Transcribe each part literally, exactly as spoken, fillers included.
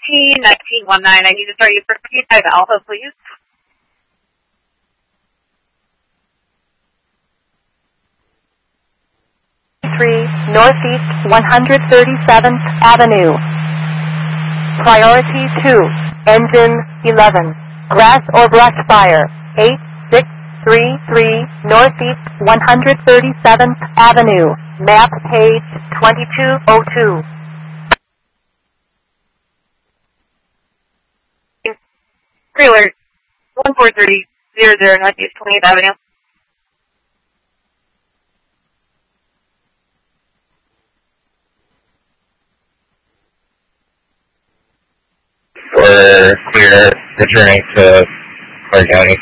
fifteen nineteen nineteen. I need to start you for five Alpha, please. three Northeast one hundred thirty-seventh Avenue. Priority two, engine eleven, grass or brush fire, eight six three three Northeast one hundred thirty-seventh Avenue, map page twenty-two oh two. Green alert, one four three zero zero Northeast twentieth Avenue. We're clear, returning to Clark County.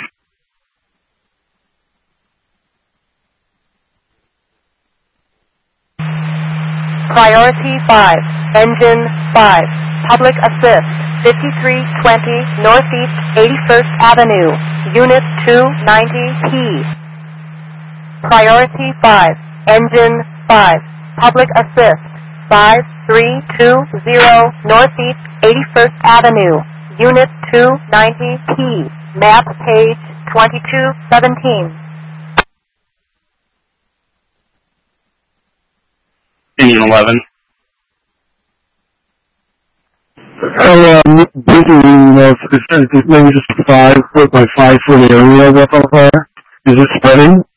Priority five, engine five, public assist, fifty-three twenty Northeast eighty-first Avenue, unit two ninety P. Priority five, engine five, public assist, five three two zero Northeast eighty-first Avenue, unit two ninety P, map page twenty-two seventeen. Union eleven. Oh, um, basically, uh, it's, it's maybe just a five foot by five foot area that's on fire. Is it spreading?